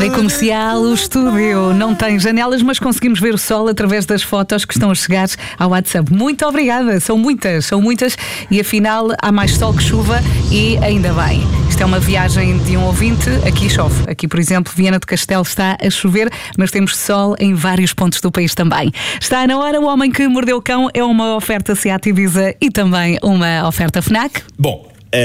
Rádio Comercial, o estúdio não tem janelas, mas conseguimos ver o sol através das fotos que estão a chegar ao WhatsApp. Muito obrigada, são muitas e afinal há mais sol que chuva e ainda bem. Isto é uma viagem de um ouvinte, aqui chove. Aqui, por exemplo, Viana do Castelo está a chover, mas temos sol em vários pontos do país também. Está na hora, O Homem que Mordeu o Cão é uma oferta Seat Ibiza e também uma oferta FNAC. Bom,